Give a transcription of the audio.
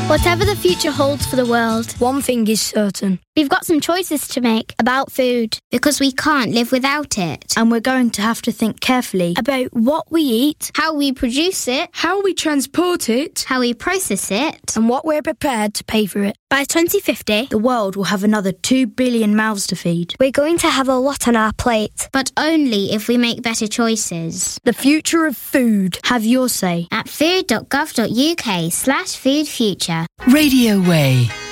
Whatever the future holds for the world, one thing is certain. We've got some choices to make about food. Because we can't live without it. And we're going to have to think carefully about what we eat, how we produce it, how we transport it, how we process it, and what we're prepared to pay for it. By 2050, the world will have another 2 billion mouths to feed. We're going to have a lot on our plate. But only if we make better choices. The future of food. Have your say at food.gov.uk/foodfuture. Radio Way.